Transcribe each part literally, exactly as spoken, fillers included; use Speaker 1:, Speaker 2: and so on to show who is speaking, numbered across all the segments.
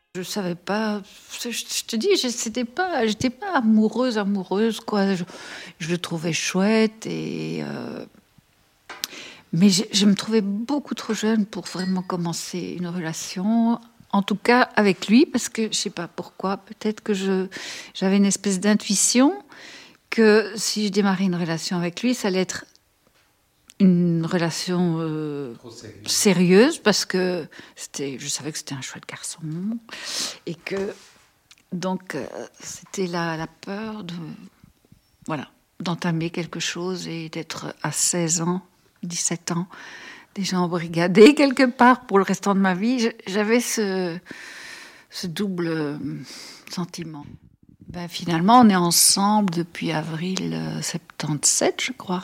Speaker 1: Je savais pas, je, je te dis, je, c'était pas, j'étais pas amoureuse, amoureuse, quoi. Je, je le trouvais chouette, et, euh, mais je, je me trouvais beaucoup trop jeune pour vraiment commencer une relation. En tout cas, avec lui, parce que je sais pas pourquoi, peut-être que je, j'avais une espèce d'intuition que si je démarrais une relation avec lui, ça allait être une relation euh, sérieuse, parce que c'était, je savais que c'était un chouette garçon, et que donc euh, c'était la, la peur de voilà d'entamer quelque chose et d'être à seize ans, dix-sept ans, déjà embrigadée quelque part pour le restant de ma vie. J'avais ce, ce double euh, sentiment. Ben, finalement, on est ensemble depuis avril euh, soixante-dix-sept, je crois.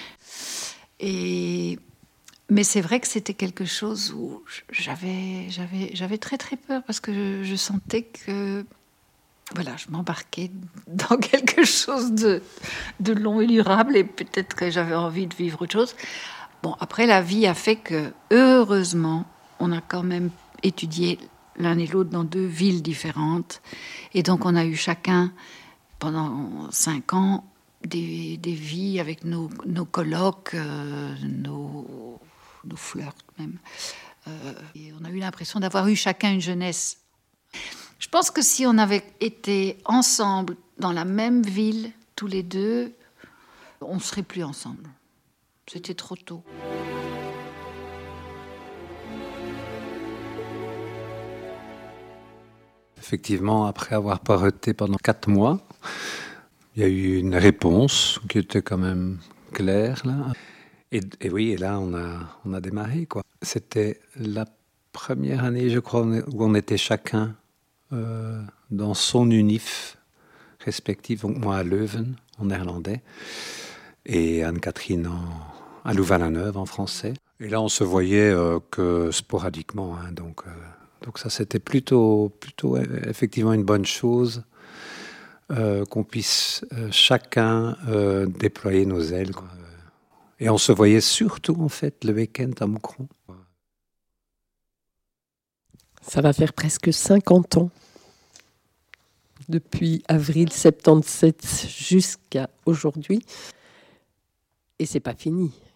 Speaker 1: Et mais c'est vrai que c'était quelque chose où j'avais, j'avais, j'avais très très peur, parce que je, je sentais que voilà, je m'embarquais dans quelque chose de, de long et durable, et peut-être que j'avais envie de vivre autre chose. Bon, après, la vie a fait que, heureusement, on a quand même étudié l'un et l'autre dans deux villes différentes. Et donc, on a eu chacun, pendant cinq ans, des, des vies avec nos, nos colocs, euh, nos, nos flirts même. Euh, et on a eu l'impression d'avoir eu chacun une jeunesse. Je pense que si on avait été ensemble dans la même ville, tous les deux, on ne serait plus ensemble. C'était trop tôt.
Speaker 2: Effectivement, après avoir parenté pendant quatre mois, il y a eu une réponse qui était quand même claire, là. Et, et oui, et là, on a, on a démarré, quoi. C'était la première année, je crois, où on était chacun euh, dans son unif respectif. Donc moi à Leuven, en néerlandais, et Anne-Catherine en, à Louvain-la-Neuve, en français. Et là, on se voyait euh, que sporadiquement, hein, donc... Euh, Donc ça, c'était plutôt, plutôt effectivement une bonne chose euh, qu'on puisse euh, chacun euh, déployer nos ailes, quoi. Et on se voyait surtout, en fait, le week-end à Moucron.
Speaker 3: Ça va faire presque cinquante ans, depuis avril soixante-dix-sept jusqu'à aujourd'hui. Et c'est pas fini.